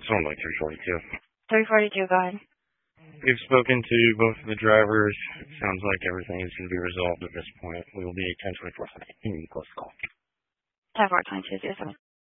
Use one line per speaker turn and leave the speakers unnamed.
It's normally 342.
342, go ahead.
We've spoken to both of the drivers. It sounds like everything is going to be resolved at this point. We will be 1024 tonight. You can close the call.
10-4, 22, 07.